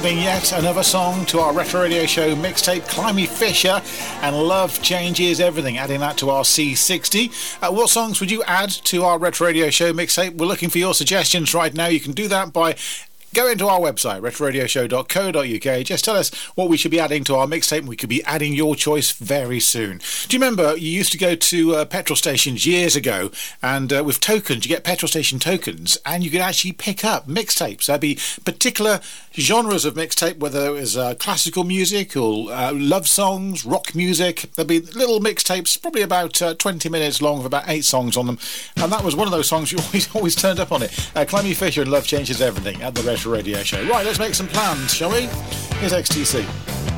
adding yet another song to our Retro Radio Show mixtape, Climby Fisher and Love Changes Everything, adding that to our C60. What songs would you add to our Retro Radio Show mixtape? We're looking for your suggestions right now. You can do that by go into our website, retroradioshow.co.uk. Just tell us what we should be adding to our mixtape, and we could be adding your choice very soon. Do you remember you used to go to petrol stations years ago, and with tokens, you get petrol station tokens, and you could actually pick up mixtapes. There'd be particular genres of mixtape, whether it was classical music or love songs, rock music. There'd be little mixtapes, probably about 20 minutes long, with about 8 songs on them, and that was one of those songs you always turned up on it. Climby Fisher and Love Changes Everything at the Retro Radio Show. Right, let's make some plans, shall we? Here's XTC.